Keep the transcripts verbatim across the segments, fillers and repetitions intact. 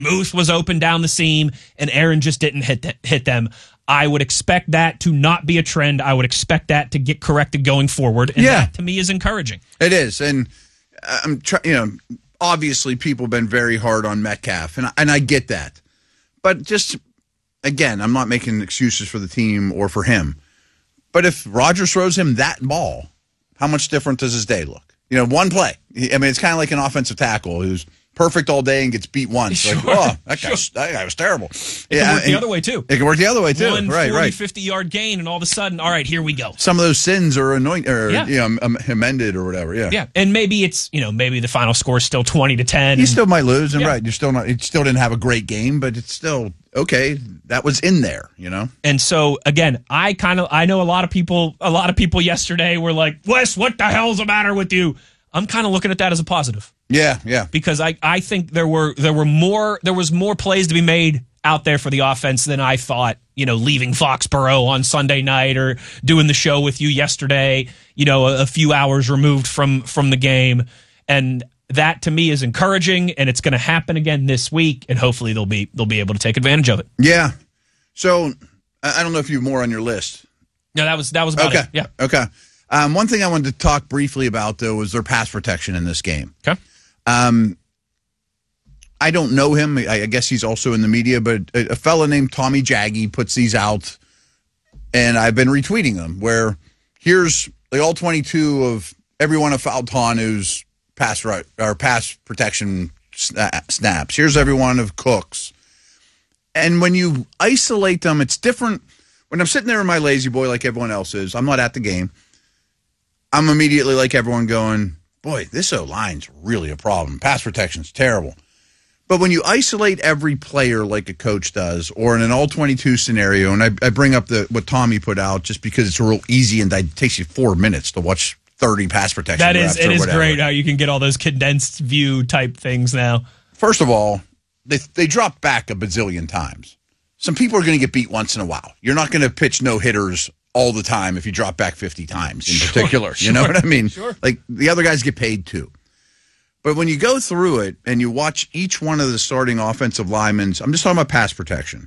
Muth was open down the seam, and Aaron just didn't hit th- hit them. I would expect that to not be a trend. I would expect that to get corrected going forward, and yeah. that to me is encouraging. It is, and I'm trying. You know, obviously people have been very hard on Metcalf, and and I get that, but just again, I'm not making excuses for the team or for him. But if Rodgers throws him that ball, how much different does his day look? You know, one play. I mean, it's kind of like an offensive tackle who's perfect all day and gets beat once. Sure, like, oh, that, sure. guy, that guy was terrible. It yeah, can work and, the other way, too. It can work the other way, too. One right, forty, right. fifty-yard gain, and all of a sudden, all right, here we go. Some of those sins are anointed or yeah. you know, um, amended or whatever, yeah. Yeah, and maybe it's, you know, maybe the final score is still twenty to ten. You and, still might lose, and yeah. right, you're still not, you still didn't have a great game, but it's still, okay, that was in there, you know? And so, again, I kind of, I know a lot of people, a lot of people yesterday were like, Wes, what the hell's the matter with you? I'm kind of looking at that as a positive. Yeah, yeah. Because I, I think there were there were more there was more plays to be made out there for the offense than I thought, you know, leaving Foxborough on Sunday night or doing the show with you yesterday, you know, a, a few hours removed from from the game. And that to me is encouraging, and it's going to happen again this week, and hopefully they'll be they'll be able to take advantage of it. Yeah. So I don't know if you have more on your list. No, that was that was about okay. it. Yeah. Okay. Um, one thing I wanted to talk briefly about, though, was their pass protection in this game. Okay. Um, I don't know him. I, I guess he's also in the media, but a, a fella named Tommy Jaggy puts these out, and I've been retweeting them, where here's the all twenty-two of every one of Faltanu's pass right, or pass protection snaps. Here's every one of Cook's. And when you isolate them, it's different. When I'm sitting there in my lazy boy like everyone else is, I'm not at the game. I'm immediately like everyone going, boy, this O-line's really a problem. Pass protection's terrible. But when you isolate every player like a coach does, or in an all twenty-two scenario, and I, I bring up the what Tommy put out just because it's real easy and it takes you four minutes to watch thirty pass protection That reps is, it or is whatever. great how you can get all those condensed view type things now. First of all, they they drop back a bazillion times. Some people are going to get beat once in a while. You're not going to pitch no-hitters all the time if you drop back fifty times in sure, particular. Sure, you know what I mean? Sure. Like, the other guys get paid too. But when you go through it and you watch each one of the starting offensive linemen, I'm just talking about pass protection.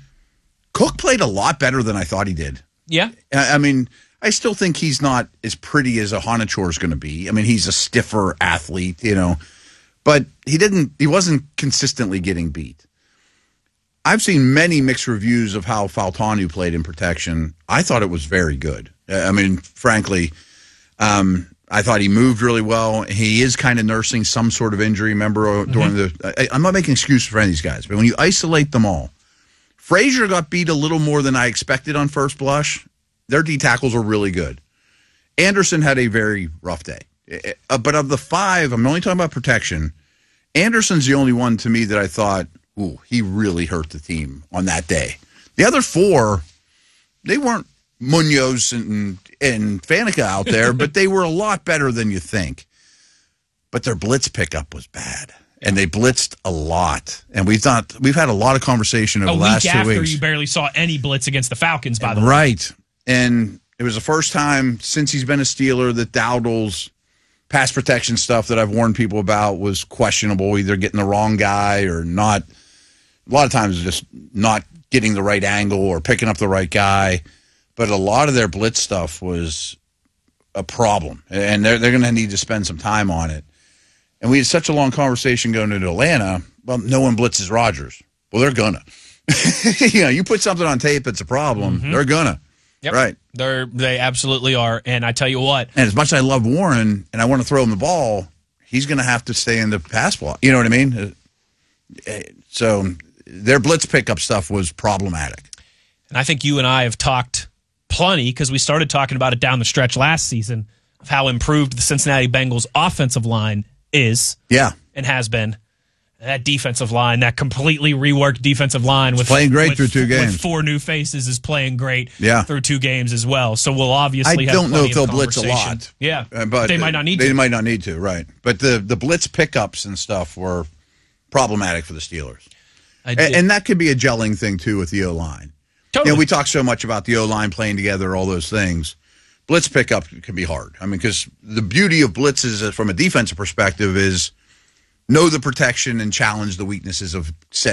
Cook played a lot better than I thought he did. Yeah. I, I mean, I still think he's not as pretty as a Honachor is going to be. I mean, he's a stiffer athlete, you know. But he didn't. He wasn't consistently getting beat. I've seen many mixed reviews of how Faltanu played in protection. I thought it was very good. I mean, frankly, um, I thought he moved really well. He is kind of nursing some sort of injury. Remember, during mm-hmm. the I, I'm not making excuses for any of these guys, but when you isolate them all, Frazier got beat a little more than I expected on first blush. Their D tackles are really good. Anderson had a very rough day. Uh, but of the five, I'm only talking about protection, Anderson's the only one to me that I thought, ooh, he really hurt the team on that day. The other four, they weren't Munoz and, and Faneca out there, but they were a lot better than you think. But their blitz pickup was bad. And they blitzed a lot. And we've not, we've had a lot of conversation over a the last two week weeks. after you barely saw any blitz against the Falcons, by the way. Right. And it was the first time since he's been a Steeler that Dowdle's pass protection stuff that I've warned people about was questionable, either getting the wrong guy or not. A lot of times just not getting the right angle or picking up the right guy. But a lot of their blitz stuff was a problem. And they're, they're going to need to spend some time on it. And we had such a long conversation going into Atlanta. Well, no one blitzes Rodgers. Well, they're going to. You know, you put something on tape that's a problem, mm-hmm. they're going to. Yep. Right. They're, they absolutely are. And I tell you what. And as much as I love Warren and I want to throw him the ball, he's going to have to stay in the pass block. You know what I mean? So their blitz pickup stuff was problematic. And I think you and I have talked plenty, because we started talking about it down the stretch last season, of how improved the Cincinnati Bengals offensive line is. Yeah. And has been. That defensive line, that completely reworked defensive line, with it's playing great with, through two games, with four new faces, is playing great. Yeah. Through two games as well. So we'll obviously. I have don't know if they'll of blitz a lot. Yeah, uh, but they might not need. They to. might not need to, right? But the the blitz pickups and stuff were problematic for the Steelers, and, and that could be a gelling thing too with the O line. Totally. You know, we talk so much about the O line playing together, all those things. Blitz pickup can be hard. I mean, because the beauty of blitzes from a defensive perspective is know the protection and challenge the weaknesses of said